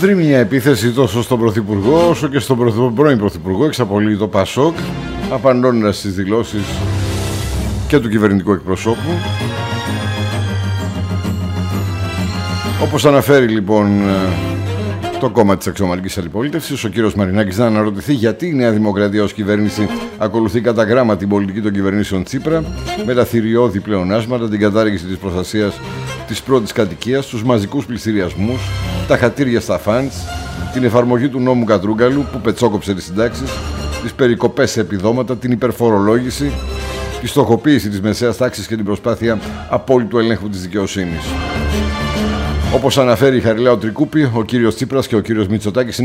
δρύμει μια επίθεση τόσο στον Πρωθυπουργό όσο και στον πρώην Πρωθυπουργό, εξαπολύει το ΠΑΣΟΚ, απαντώντας στις δηλώσεις και του κυβερνητικού εκπροσώπου. Όπως αναφέρει λοιπόν το κόμμα της Αξιωματικής Αντιπολίτευσης, ο κύριος Μαρινάκης να αναρωτηθεί γιατί η Νέα Δημοκρατία ως κυβέρνηση ακολουθεί κατά γράμμα την πολιτική των κυβερνήσεων Τσίπρα, με τα θηριώδη πλεονάσματα, την κατάργηση της προστασίας της πρώτης κατοικίας, τους μαζικούς πληστηριασμούς, τα χατήρια στα φαντς, την εφαρμογή του νόμου Κατρούγκαλου που πετσόκοψε τις συντάξεις, τις περικοπές σε επιδόματα, την υπερφορολόγηση, τη στοχοποίηση της μεσαίας τάξης και την προσπάθεια απόλυτου ελέγχου της δικαιοσύνης. Όπως αναφέρει η Χαριλάου Τρικούπη, ο κύριος Τσίπρας και ο κύριος Μητσοτάκης